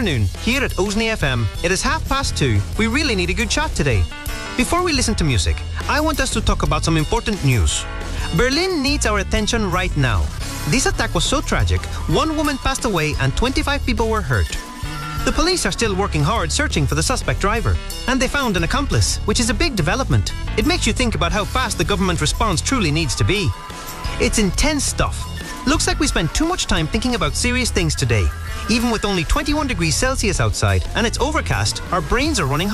afternoon, here at Osney FM. It is 2:30. We really need a good chat today. Before we listen to music, I want us to talk about some important news. Berlin needs our attention right now. This attack was so tragic, one woman passed away and 25 people were hurt. The police are still working hard searching for the suspect driver, and they found an accomplice, which is a big development. It makes you think about how fast the government response truly needs to be. It's intense stuff. Looks like we spent too much time thinking about serious things today. Even with only 21 degrees Celsius outside and it's overcast, our brains are running hot.